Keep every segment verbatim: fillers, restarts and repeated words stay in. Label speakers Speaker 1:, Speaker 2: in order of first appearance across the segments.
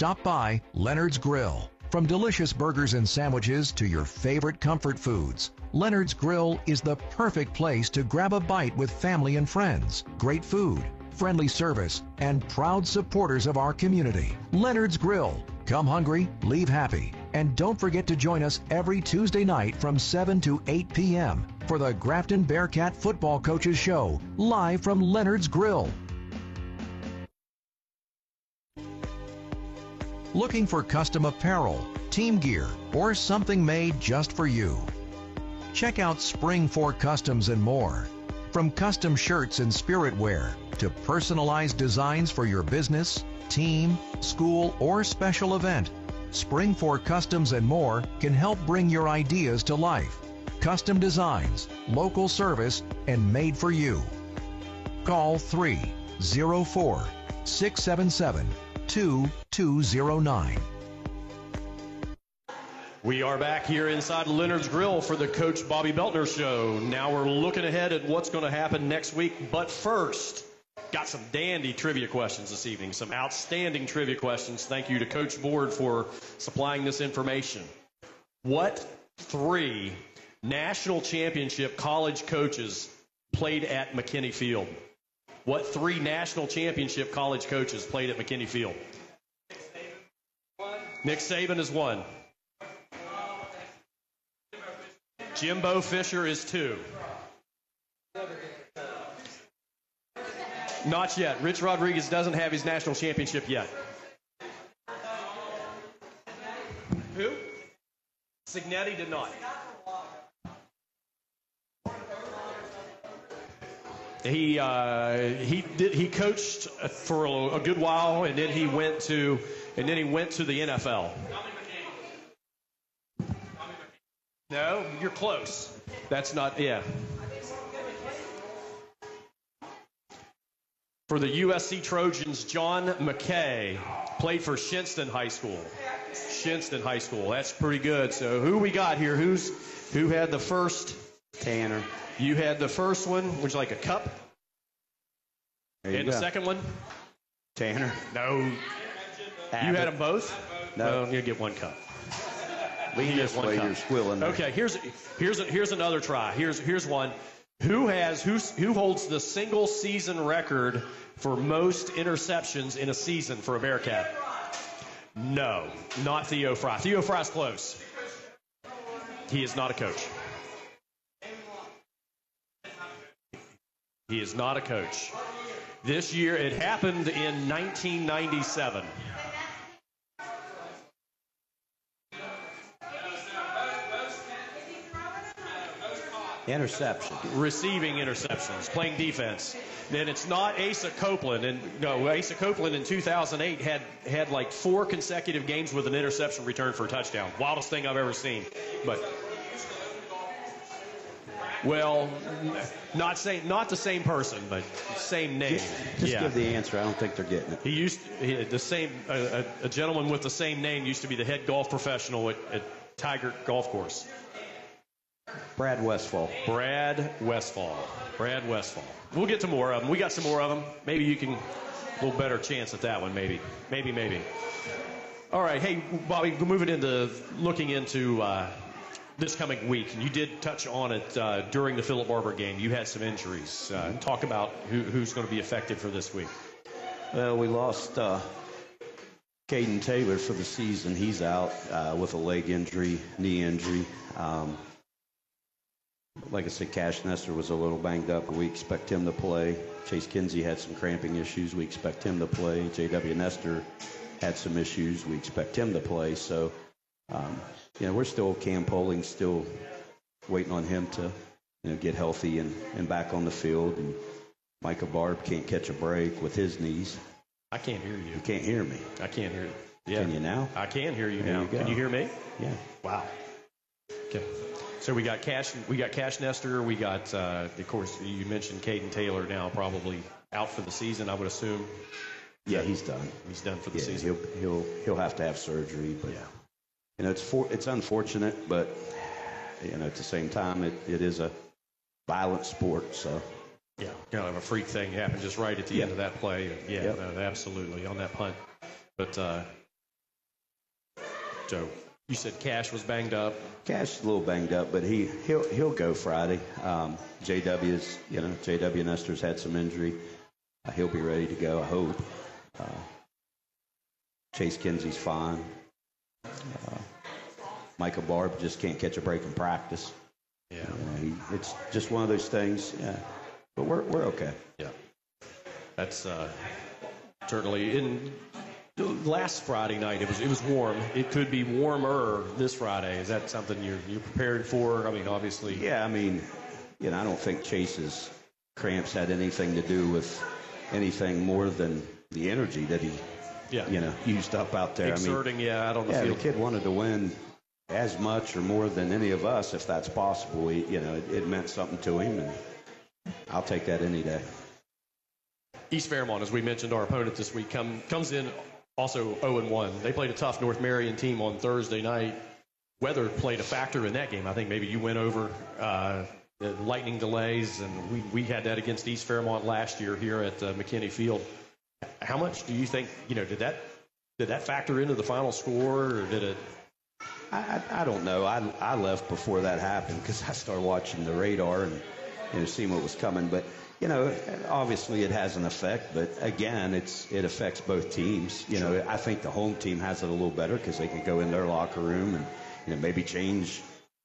Speaker 1: stop by Leonard's Grill. From delicious burgers and sandwiches to your favorite comfort foods, Leonard's Grill is the perfect place to grab a bite with family and friends. Great food, friendly service, and proud supporters of our community. Leonard's Grill. Come hungry, leave happy. And don't forget to join us every Tuesday night from seven to eight p m for the Grafton Bearcat Football Coaches Show, live from Leonard's Grill. Looking for custom apparel, team gear, or something made just for you? Check out Spring four Customs and more. From custom shirts and spirit wear to personalized designs for your business, team, school, or special event, Spring four Customs and more can help bring your ideas to life. Custom designs, local service, and made for you. Call three oh four, six seven seven, two two oh nine.
Speaker 2: We are back here inside Leonard's Grill for the Coach Bobby Beltner Show. Now we're looking ahead at what's going to happen next week. But first, got some dandy trivia questions this evening, some outstanding trivia questions. Thank you to Coach Board for supplying this information. What three national championship college coaches played at McKinney Field? What three national championship college coaches played at McKinney Field? Nick Saban is one. Jimbo Fisher is two. Not yet. Rich Rodriguez doesn't have his national championship yet. Who? Signetti did not. He uh, he did he coached for a, a good while, and then he went to and then he went to the N F L. No, you're close. That's not, yeah. For the U S C Trojans, John McKay played for Shinston High School. Shinston High School. That's pretty good. So who we got here? Who's who had the first?
Speaker 3: Tanner.
Speaker 2: You had the first one, which is like a cup.
Speaker 3: There you
Speaker 2: and
Speaker 3: go.
Speaker 2: The second one?
Speaker 3: Tanner.
Speaker 2: No. You had them both?
Speaker 3: No.
Speaker 2: Well, you get one cup.
Speaker 3: Lean this way, you're squilling there.
Speaker 2: Okay, here's here's here's another try. Here's here's one. Who has who's who holds the single season record for most interceptions in a season for a Bearcat? No, not Theo Fry. Theo Fry's close. He is not a coach. He is not a coach. This year, it happened in nineteen ninety-seven.
Speaker 3: Interception.
Speaker 2: Receiving interceptions, playing defense. Then it's not Asa Copeland. And no, Asa Copeland in two thousand eight had, had like four consecutive games with an interception return for a touchdown. Wildest thing I've ever seen. But, well, not same, not the same person, but same name.
Speaker 3: Just, just
Speaker 2: yeah.
Speaker 3: give the answer. I don't think they're getting it.
Speaker 2: He used he, the same a, a gentleman with the same name used to be the head golf professional at, at Tiger Golf Course.
Speaker 3: Brad Westfall.
Speaker 2: Brad Westfall. Brad Westfall. We'll get to more of them. We got some more of them. Maybe you can, a little better chance at that one, maybe. Maybe, maybe. All right. Hey, Bobby, moving into, looking into uh, this coming week. And you did touch on it uh, during the Philip Barber game. You had some injuries. Uh, talk about who, who's going to be affected for this week.
Speaker 3: Well, we lost uh, Caden Taylor for the season. He's out uh, with a leg injury, knee injury. Um, Like I said, Cash Nestor was a little banged up. We expect him to play. Chase Kinsey had some cramping issues. We expect him to play. J W Nestor had some issues. We expect him to play. So, um, you know, we're still, Cam Poling still waiting on him to, you know, get healthy and, and back on the field. And Micah Barb can't catch a break with his knees.
Speaker 2: I can't hear you.
Speaker 3: You can't hear me.
Speaker 2: I can't hear you. Yeah.
Speaker 3: Can you now?
Speaker 2: I can hear you
Speaker 3: There
Speaker 2: now.
Speaker 3: you go.
Speaker 2: Can you hear me?
Speaker 3: Yeah.
Speaker 2: Wow. Okay. So we got Cash, we got Cash Nestor, we got, uh, of course, you mentioned Caden Taylor now probably out for the season, I would assume.
Speaker 3: Yeah, he's done.
Speaker 2: He's done for the
Speaker 3: yeah,
Speaker 2: season.
Speaker 3: He'll he'll he'll have to have surgery, but
Speaker 2: Yeah.
Speaker 3: you know it's for it's unfortunate, but you know at the same time it, it is a violent sport, so.
Speaker 2: Yeah, kind of a freak thing happened just right at the
Speaker 3: Yeah.
Speaker 2: end of that play. Yeah,
Speaker 3: Yep.
Speaker 2: no, absolutely on that punt. But uh, So you said Cash was banged up.
Speaker 3: Cash is a little banged up, but he he'll he'll go Friday. Um, J W's you know J W Nestor's had some injury. Uh, he'll be ready to go. I hope. Uh, Chase Kinsey's fine. Uh, Michael Barb just can't catch a break in practice.
Speaker 2: Yeah,
Speaker 3: you know, he, it's just one of those things. Yeah, but we're we're okay.
Speaker 2: Yeah, that's uh, certainly in. Last Friday night, it was it was warm. It could be warmer this Friday. Is that something you're you're prepared for? I mean, obviously.
Speaker 3: Yeah, I mean, you know, I don't think Chase's cramps had anything to do with anything more than the energy that he,
Speaker 2: yeah.
Speaker 3: you know, used up out there.
Speaker 2: Exerting,
Speaker 3: I mean,
Speaker 2: yeah, I don't know.
Speaker 3: Yeah, the kid wanted to win as much or more than any of us, if that's possible. He, you know, it, it meant something to him, and I'll take that any day.
Speaker 2: East Fairmont, as we mentioned, our opponent this week, come, comes in also oh and one. They played a tough North Marion team on Thursday night. Weather played a factor in that game. I think maybe you went over uh, the lightning delays, and we, we had that against East Fairmont last year here at uh, McKinney Field. How much do you think, you know, did that did that factor into the final score, or did it?
Speaker 3: I, I, I don't know. I, I left before that happened because I started watching the radar and, you know, seeing what was coming. But you know, obviously it has an effect, but again, it's it affects both teams. You know, I think the home team has it a little better because they can go in their locker room and, you know, maybe change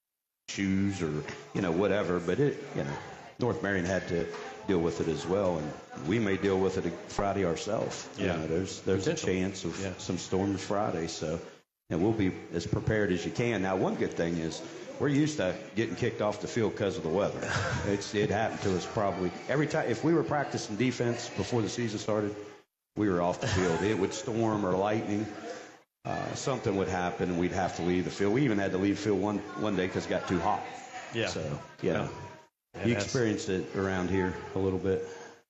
Speaker 3: shoes or, you know, whatever. But it, you know, North Marion had to deal with it as well, and we may deal with it Friday ourselves.
Speaker 2: Yeah,
Speaker 3: you know, there's there's a chance of
Speaker 2: yeah.
Speaker 3: some storms Friday, so and we'll be as prepared as you can. Now, one good thing is, we're used to getting kicked off the field because of the weather. It's it happened to us probably every time. If we were practicing defense before the season started, we were off the field. It would storm or lightning. Uh, something would happen, and we'd have to leave the field. We even had to leave the field one, one day because it got too hot.
Speaker 2: Yeah.
Speaker 3: So, yeah.
Speaker 2: yeah.
Speaker 3: You experienced it around here a little bit.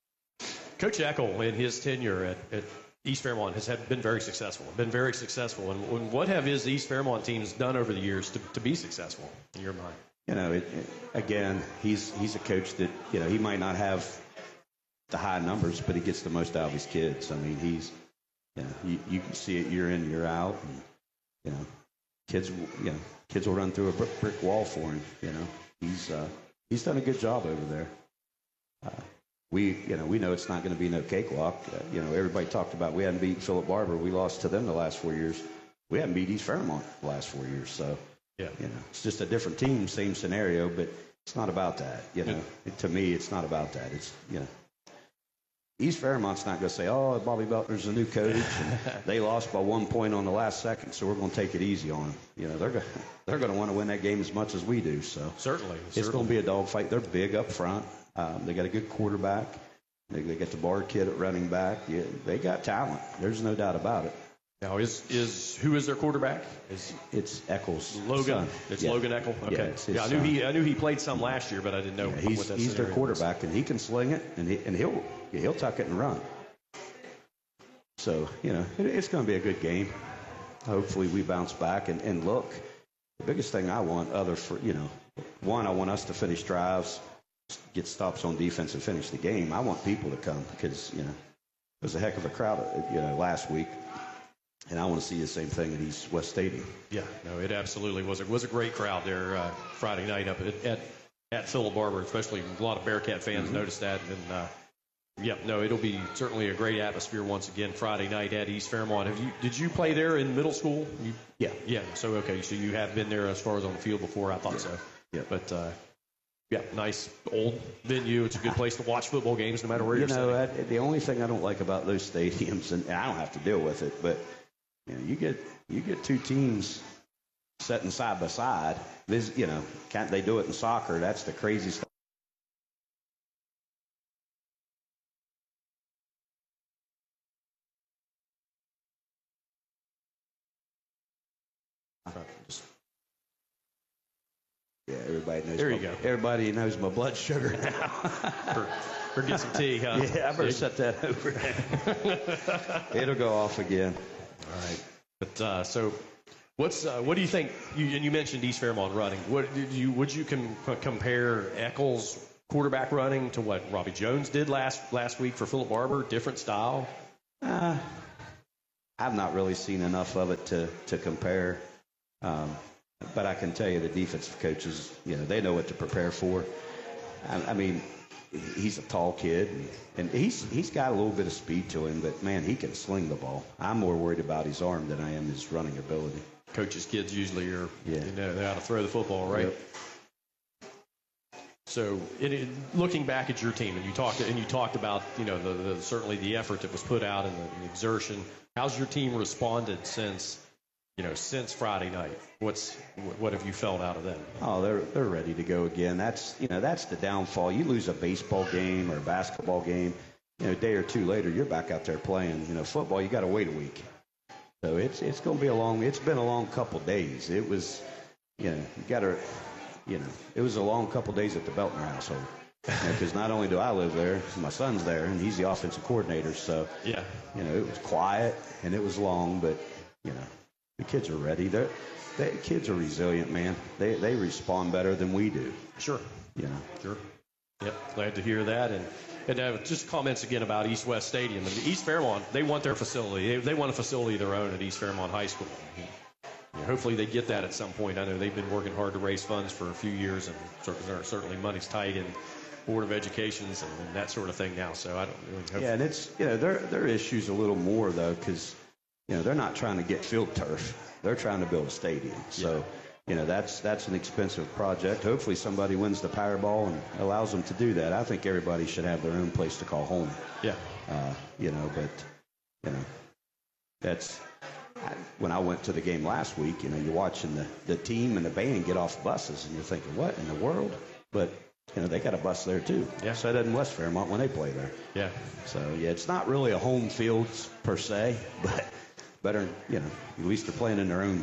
Speaker 2: Coach Eckel, in his tenure at, at East Fairmont, has had, been very successful. Been very successful. And, and what have his East Fairmont teams done over the years to, to be successful, in your mind?
Speaker 3: You know, it, it, again, he's he's a coach that, you know, he might not have the high numbers, but he gets the most out of his kids. I mean, he's, you know, you, you can see it year in, year out. And, you know, kids, you know, kids will run through a brick, brick wall for him. You know, he's uh, he's done a good job over there. Uh, we, you know, we know it's not going to be no cakewalk. Uh, you know, everybody talked about we hadn't beat Philip Barber. We lost to them the last four years. We haven't beat East Fairmont the last four years. So,
Speaker 2: yeah,
Speaker 3: you know, it's just a different team, same scenario, but it's not about that. You know, it, to me, it's not about that. It's, you know, East Fairmont's not going to say, oh, Bobby Beltner's a new coach, and they lost by one point on the last second, so we're going to take it easy on them. You know, they're going they're going to want to win that game as much as we do. So
Speaker 2: certainly,
Speaker 3: it's
Speaker 2: certainly.
Speaker 3: going to be a dogfight. They're big up front. Um, they got a good quarterback. They, they got the bar kid at running back. Yeah, they got talent. There's no doubt about it.
Speaker 2: Now, is is who is their quarterback? Is
Speaker 3: it's Eccles?
Speaker 2: Logan.
Speaker 3: Son.
Speaker 2: It's
Speaker 3: yeah.
Speaker 2: Logan Eckel. Okay.
Speaker 3: Yeah, it's
Speaker 2: yeah, I knew
Speaker 3: son.
Speaker 2: he I knew he played some last year, but I didn't know
Speaker 3: yeah, he's,
Speaker 2: what that
Speaker 3: he's their quarterback,
Speaker 2: was.
Speaker 3: and he can sling it, and he and he'll yeah, he'll tuck it and run. So you know, it, it's going to be a good game. Hopefully, we bounce back and, and look. The biggest thing I want, other for you know, one, I want us to finish drives, get stops on defense, and finish the game. I want people to come because you know, it was a heck of a crowd, you know, last week. And I want to see the same thing at East West Stadium.
Speaker 2: Yeah, no, it absolutely was. It was a great crowd there uh, Friday night up at at, at Philip Barber, especially a lot of Bearcat fans mm-hmm. noticed that. And uh, yeah, no, it'll be certainly a great atmosphere once again Friday night at East Fairmont. Have you did you play there in middle school? You,
Speaker 3: yeah,
Speaker 2: yeah. So okay, so you have been there as far as on the field before. I thought
Speaker 3: yeah.
Speaker 2: so.
Speaker 3: Yeah,
Speaker 2: but. Uh, Yeah, nice old venue. It's a good place to watch football games no matter where
Speaker 3: you
Speaker 2: you're
Speaker 3: know,
Speaker 2: sitting.
Speaker 3: I, the only thing I don't like about those stadiums, and I don't have to deal with it, but you know, you get you get two teams sitting side by side. This, you know, can't they do it in soccer? That's the crazy stuff. Just, Yeah, everybody knows.
Speaker 2: There
Speaker 3: my,
Speaker 2: you go.
Speaker 3: Everybody knows my blood sugar now.
Speaker 2: or, or get some tea, huh?
Speaker 3: Yeah, I better set that over. It'll go off again.
Speaker 2: All right. But uh, so, what's uh, what do you think? You, and you mentioned East Fairmont running. What did you would you com- compare Eccles' quarterback running to what Robbie Jones did last last week for Philip Barber? Different style.
Speaker 3: Uh, I've not really seen enough of it to to compare. Um, but I can tell you the defensive coaches, you know, they know what to prepare for. I, I mean, he's a tall kid, and, and he's he's got a little bit of speed to him, but, man, he can sling the ball. I'm more worried about his arm than I am his running ability.
Speaker 2: Coaches' kids usually are,
Speaker 3: yeah.
Speaker 2: you know, they know how to throw the football, right?
Speaker 3: Yep.
Speaker 2: So, it, it, looking back at your team, and you talked and you talked about, you know, the, the, certainly the effort that was put out and the, the exertion. How's your team responded since, you know, since Friday night? What's what have you felt out of them?
Speaker 3: Oh, they're they're ready to go again. That's you know that's the downfall. You lose a baseball game or a basketball game, you know, a day or two later you're back out there playing. You know, football you got to wait a week. So it's it's going to be a long. It's been a long couple days. It was, you know, you got to. You know, it was a long couple days at the Beltner household because you know, not only do I live there, my son's there, and he's the offensive coordinator. So,
Speaker 2: yeah,
Speaker 3: you know, it was quiet and it was long, but you know, the kids are ready. They're, they kids are resilient, man. They they respond better than we do.
Speaker 2: Sure.
Speaker 3: You know.
Speaker 2: Sure. Yep. Glad to hear that. And and uh, just comments again about East West Stadium. And East Fairmont, they want their facility. They, they want a facility of their own at East Fairmont High School. Hopefully they get that at some point. I know they've been working hard to raise funds for a few years, and certainly money's tight in Board of Educations and, and that sort of thing now. So I don't really hope.
Speaker 3: Yeah, and it's you know their their issues a little more though because you know they're not trying to get field turf. They're trying to build a stadium. So
Speaker 2: yeah.
Speaker 3: you know that's that's an expensive project. Hopefully somebody wins the Powerball and allows them to do that. I think everybody should have their own place to call home.
Speaker 2: Yeah.
Speaker 3: Uh, you know, but you know that's. I, when I went to the game last week, you know, you're watching the, the team and the band get off buses, and you're thinking, what in the world? But, you know, they got a bus there, too.
Speaker 2: Yeah.
Speaker 3: So doesn't West Fairmont when they play there.
Speaker 2: Yeah.
Speaker 3: So, yeah, it's not really a home field per se, but better, you know, at least they're playing in their own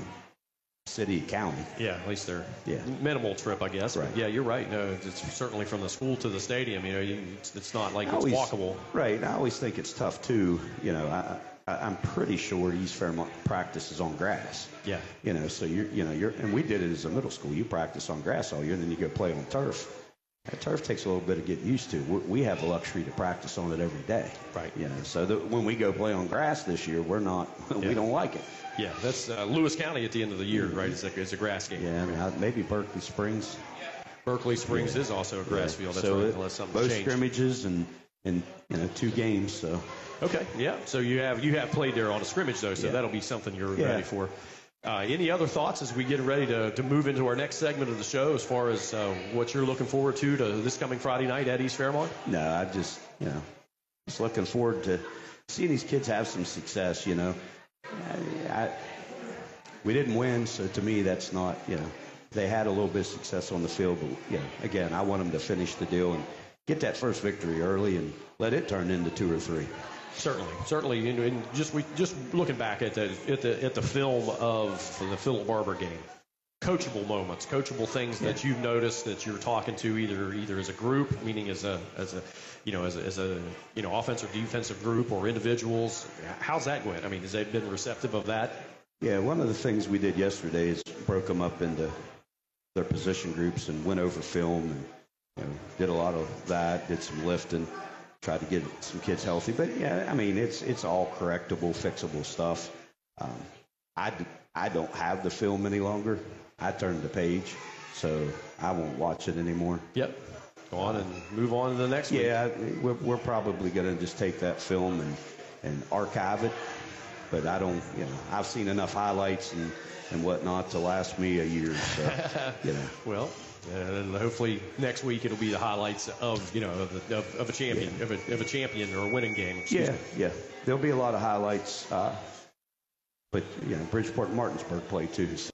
Speaker 3: city, county.
Speaker 2: Yeah, at least they're
Speaker 3: yeah.
Speaker 2: minimal trip, I guess.
Speaker 3: Right.
Speaker 2: But yeah, you're right. No, it's certainly from the school to the stadium. You know, you, it's, it's not like
Speaker 3: I
Speaker 2: it's
Speaker 3: always,
Speaker 2: walkable.
Speaker 3: Right. I always think it's tough, too. You know, I, I'm pretty sure East Fairmont practices on grass.
Speaker 2: Yeah.
Speaker 3: You know, so you're, you know, you're, and we did it as a middle school. You practice on grass all year, and then you go play on turf. That turf takes a little bit to get used to. We, we have the luxury to practice on it every day.
Speaker 2: Right.
Speaker 3: You know, so that when we go play on grass this year, we're not,
Speaker 2: yeah.
Speaker 3: we don't like it.
Speaker 2: Yeah, that's uh, Lewis County at the end of the year, right? It's a, it's a grass game.
Speaker 3: Yeah, I mean, I, maybe Berkeley Springs.
Speaker 2: Berkeley Springs
Speaker 3: yeah.
Speaker 2: is also a grass
Speaker 3: yeah.
Speaker 2: field. That's
Speaker 3: so
Speaker 2: right.
Speaker 3: it,
Speaker 2: Unless something
Speaker 3: both
Speaker 2: changed.
Speaker 3: scrimmages and, and, you know, two games, so.
Speaker 2: Okay, yeah. So you have you have played there on a scrimmage, though, so
Speaker 3: yeah.
Speaker 2: that'll be something you're
Speaker 3: yeah.
Speaker 2: ready for. Uh, any other thoughts as we get ready to, to move into our next segment of the show as far as uh, what you're looking forward to to this coming Friday night at East Fairmont?
Speaker 3: No, I just, you know, just looking forward to seeing these kids have some success, you know. I, I, we didn't win, so to me that's not, you know, they had a little bit of success on the field, but, you know, again, I want them to finish the deal and get that first victory early and let it turn into two or three.
Speaker 2: Certainly, certainly, and, and just we just looking back at the at the at the film of the Philip Barber game, coachable moments, coachable things yeah. that you've noticed that you're talking to either either as a group, meaning as a as a you know as a, as a you know offensive defensive group or individuals. How's that going? I mean, has they been receptive of that?
Speaker 3: Yeah, one of the things we did yesterday is broke them up into their position groups and went over film and you know, did a lot of that, did some lifting. Tried to get some kids healthy, but yeah, I mean, it's it's all correctable, fixable stuff. Um, I, I don't have the film any longer. I turned the page, so I won't watch it anymore.
Speaker 2: Yep. Go on and move on to the next one.
Speaker 3: Yeah, we're, we're probably going to just take that film and, and archive it, but I don't, you know, I've seen enough highlights and, and whatnot to last me a year, so, you know.
Speaker 2: Well. And hopefully next week it'll be the highlights of you know of, the, of, of a champion
Speaker 3: yeah.
Speaker 2: of, a, of a champion or a winning game.
Speaker 3: Yeah,
Speaker 2: me.
Speaker 3: yeah. There'll be a lot of highlights, uh, but you know Bridgeport and Martinsburg play too. So.